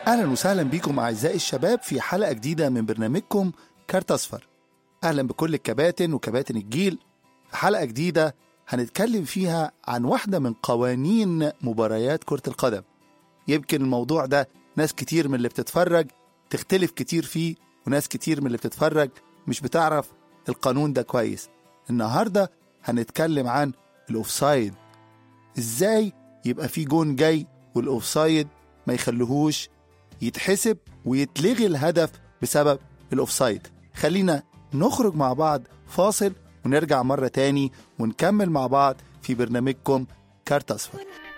أهلا وسهلا بكم أعزائي الشباب في حلقة جديدة من برنامجكم كارت أصفر. أهلا بكل الكباتن وكباتن الجيل. في حلقة جديدة هنتكلم فيها عن واحدة من قوانين مباريات كرة القدم. يمكن الموضوع ده ناس كتير من اللي بتتفرج تختلف كتير فيه، وناس كتير من اللي بتتفرج مش بتعرف القانون ده كويس. النهاردة هنتكلم عن الأوفسايد. إزاي يبقى في جون جاي والأوفسايد ما يخليهوش يتحسب ويتلغي الهدف بسبب الأوفسايد. خلينا نخرج مع بعض فاصل ونرجع مرة تاني ونكمل مع بعض في برنامجكم كارت أصفر.